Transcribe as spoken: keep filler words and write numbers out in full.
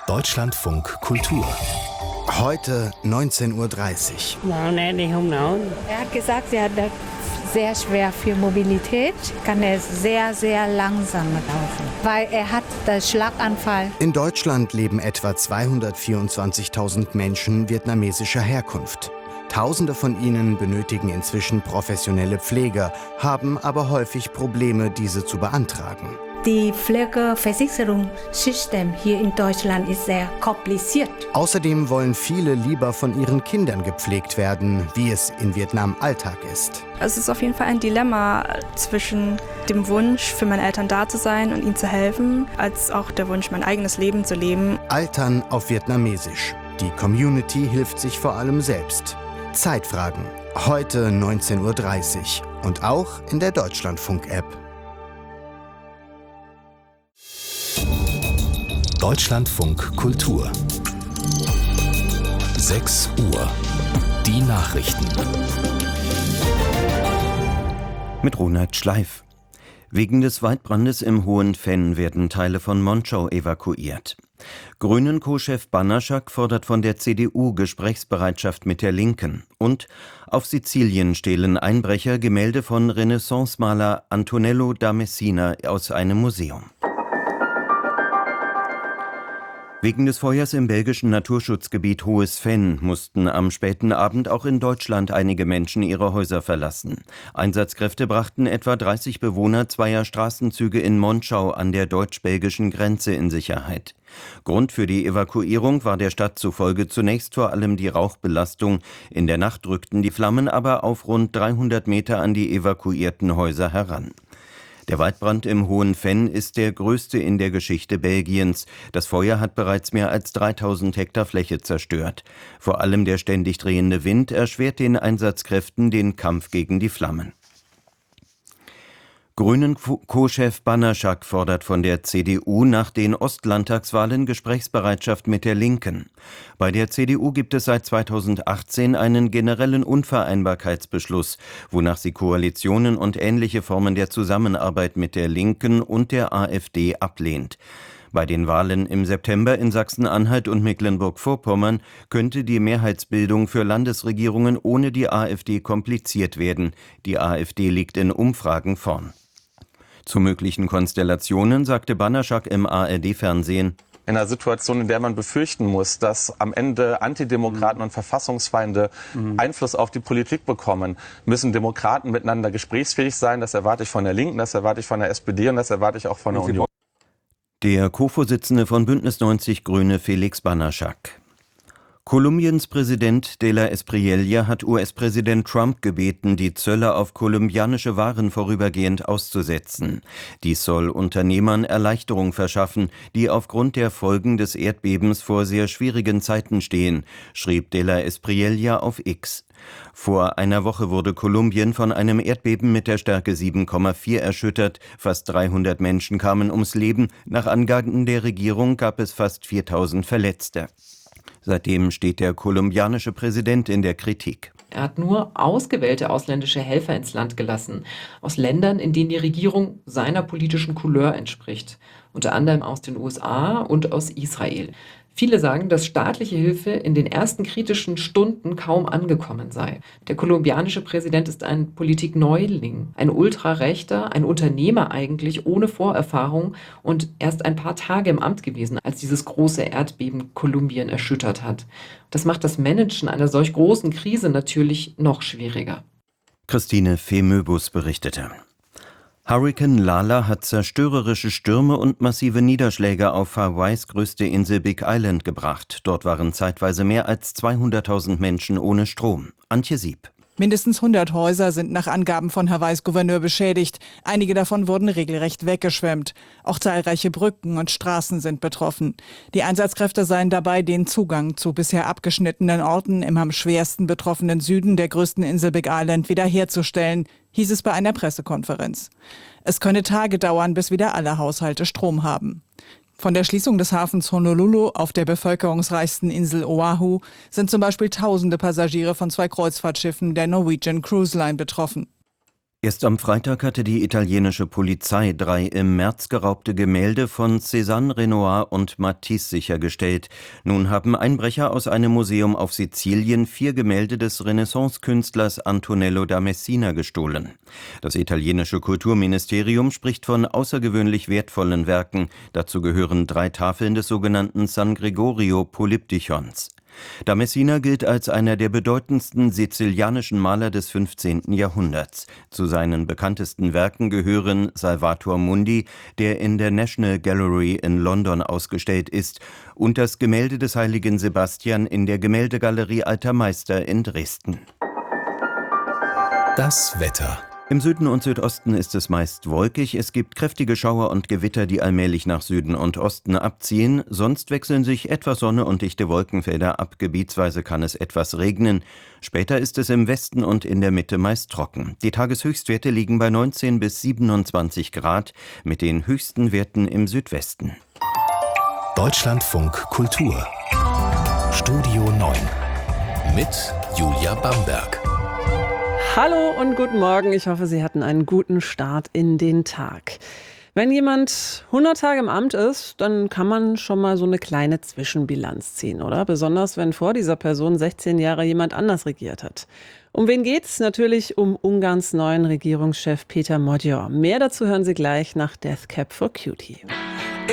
Deutschlandfunk Kultur. Heute neunzehn Uhr dreißig. Er hat gesagt, er hat das sehr schwer für Mobilität, kann er sehr, sehr langsam laufen, weil er hat den Schlaganfall. In Deutschland leben etwa zweihundertvierundzwanzigtausend Menschen vietnamesischer Herkunft. Tausende von ihnen benötigen inzwischen professionelle Pfleger, haben aber häufig Probleme, diese zu beantragen. Die Pflegeversicherungssystem hier in Deutschland ist sehr kompliziert. Außerdem wollen viele lieber von ihren Kindern gepflegt werden, wie es in Vietnam Alltag ist. Es ist auf jeden Fall ein Dilemma zwischen dem Wunsch, für meine Eltern da zu sein und ihnen zu helfen, als auch der Wunsch, mein eigenes Leben zu leben. Altern auf Vietnamesisch. Die Community hilft sich vor allem selbst. Zeitfragen. Heute neunzehn Uhr dreißig. Und auch in der Deutschlandfunk-App. Deutschlandfunk Kultur. sechs Uhr. Die Nachrichten. Mit Ronald Schleif. Wegen des Waldbrandes im Hohen Venn werden Teile von Monschau evakuiert. Grünen-Co-Chef Banaszak fordert von der C D U Gesprächsbereitschaft mit der Linken. Und auf Sizilien stehlen Einbrecher Gemälde von Renaissancemaler Antonello da Messina aus einem Museum. Wegen des Feuers im belgischen Naturschutzgebiet Hohes Venn mussten am späten Abend auch in Deutschland einige Menschen ihre Häuser verlassen. Einsatzkräfte brachten etwa dreißig Bewohner zweier Straßenzüge in Monschau an der deutsch-belgischen Grenze in Sicherheit. Grund für die Evakuierung war der Stadt zufolge zunächst vor allem die Rauchbelastung. In der Nacht rückten die Flammen aber auf rund dreihundert Meter an die evakuierten Häuser heran. Der Waldbrand im Hohen Venn ist der größte in der Geschichte Belgiens. Das Feuer hat bereits mehr als dreitausend Hektar Fläche zerstört. Vor allem der ständig drehende Wind erschwert den Einsatzkräften den Kampf gegen die Flammen. Grünen-Co-Chef Banaszak fordert von der C D U nach den Ostlandtagswahlen Gesprächsbereitschaft mit der Linken. Bei der C D U gibt es seit zweitausendachtzehn einen generellen Unvereinbarkeitsbeschluss, wonach sie Koalitionen und ähnliche Formen der Zusammenarbeit mit der Linken und der AfD ablehnt. Bei den Wahlen im September in Sachsen-Anhalt und Mecklenburg-Vorpommern könnte die Mehrheitsbildung für Landesregierungen ohne die AfD kompliziert werden. Die AfD liegt in Umfragen vorn. Zu möglichen Konstellationen sagte Banaszak im A R D-Fernsehen: In einer Situation, in der man befürchten muss, dass am Ende Antidemokraten mhm. und Verfassungsfeinde mhm. Einfluss auf die Politik bekommen, müssen Demokraten miteinander gesprächsfähig sein. Das erwarte ich von der Linken, das erwarte ich von der S P D und das erwarte ich auch von der Union. Der Co-Vorsitzende von Bündnis neunzig Grüne Felix Banaszak. Kolumbiens Präsident de la Espriella hat U S-Präsident Trump gebeten, die Zölle auf kolumbianische Waren vorübergehend auszusetzen. Dies soll Unternehmern Erleichterung verschaffen, die aufgrund der Folgen des Erdbebens vor sehr schwierigen Zeiten stehen, schrieb de la Espriella auf X. Vor einer Woche wurde Kolumbien von einem Erdbeben mit der Stärke sieben Komma vier erschüttert. Fast dreihundert Menschen kamen ums Leben. Nach Angaben der Regierung gab es fast viertausend Verletzte. Seitdem steht der kolumbianische Präsident in der Kritik. Er hat nur ausgewählte ausländische Helfer ins Land gelassen, aus Ländern, in denen die Regierung seiner politischen Couleur entspricht, unter anderem aus den U S A und aus Israel. Viele sagen, dass staatliche Hilfe in den ersten kritischen Stunden kaum angekommen sei. Der kolumbianische Präsident ist ein Politikneuling, ein Ultrarechter, ein Unternehmer eigentlich ohne Vorerfahrung und erst ein paar Tage im Amt gewesen, als dieses große Erdbeben Kolumbien erschüttert hat. Das macht das Managen einer solch großen Krise natürlich noch schwieriger. Christine Fehmöbus berichtete. Hurrikan Lala hat zerstörerische Stürme und massive Niederschläge auf Hawaiis größte Insel Big Island gebracht. Dort waren zeitweise mehr als zweihunderttausend Menschen ohne Strom. Antje Sieb. Mindestens hundert Häuser sind nach Angaben von Hawaiis Gouverneur beschädigt. Einige davon wurden regelrecht weggeschwemmt. Auch zahlreiche Brücken und Straßen sind betroffen. Die Einsatzkräfte seien dabei, den Zugang zu bisher abgeschnittenen Orten im am schwersten betroffenen Süden der größten Insel Big Island wiederherzustellen, hieß es bei einer Pressekonferenz. Es könne Tage dauern, bis wieder alle Haushalte Strom haben. Von der Schließung des Hafens Honolulu auf der bevölkerungsreichsten Insel Oahu sind zum Beispiel tausende Passagiere von zwei Kreuzfahrtschiffen der Norwegian Cruise Line betroffen. Erst am Freitag hatte die italienische Polizei drei im März geraubte Gemälde von Cézanne, Renoir und Matisse sichergestellt. Nun haben Einbrecher aus einem Museum auf Sizilien vier Gemälde des Renaissance-Künstlers Antonello da Messina gestohlen. Das italienische Kulturministerium spricht von außergewöhnlich wertvollen Werken. Dazu gehören drei Tafeln des sogenannten San Gregorio Polyptychons. Da Messina gilt als einer der bedeutendsten sizilianischen Maler des fünfzehnten Jahrhunderts. Zu seinen bekanntesten Werken gehören Salvator Mundi, der in der National Gallery in London ausgestellt ist, und das Gemälde des heiligen Sebastian in der Gemäldegalerie Alter Meister in Dresden. Das Wetter. Im Süden und Südosten ist es meist wolkig. Es gibt kräftige Schauer und Gewitter, die allmählich nach Süden und Osten abziehen. Sonst wechseln sich etwas Sonne und dichte Wolkenfelder ab. Gebietsweise kann es etwas regnen. Später ist es im Westen und in der Mitte meist trocken. Die Tageshöchstwerte liegen bei neunzehn bis siebenundzwanzig Grad, mit den höchsten Werten im Südwesten. Deutschlandfunk Kultur. Studio neun. Mit Julia Bamberg. Hallo und guten Morgen. Ich hoffe, Sie hatten einen guten Start in den Tag. Wenn jemand hundert Tage im Amt ist, dann kann man schon mal so eine kleine Zwischenbilanz ziehen, oder? Besonders, wenn vor dieser Person sechzehn Jahre jemand anders regiert hat. Um wen geht's? Natürlich um Ungarns neuen Regierungschef Péter Magyar. Mehr dazu hören Sie gleich nach Death Cab for Cutie.